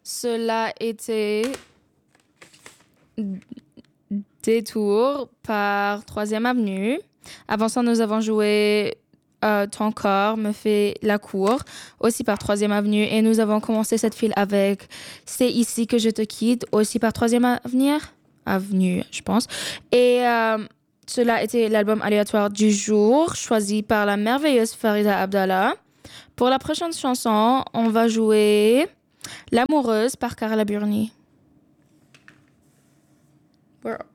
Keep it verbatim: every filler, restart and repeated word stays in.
Cela était Détour par troisième Avenue. Avant ça, nous avons joué euh, Ton corps me fait la cour, aussi par troisième Avenue. Et nous avons commencé cette file avec C'est ici que je te quitte, aussi par troisième Avenue, Avenue, je pense. Et euh, cela était l'album aléatoire du jour, choisi par la merveilleuse Farida Abdallah. Pour la prochaine chanson, on va jouer L'amoureuse par Carla Burni. We're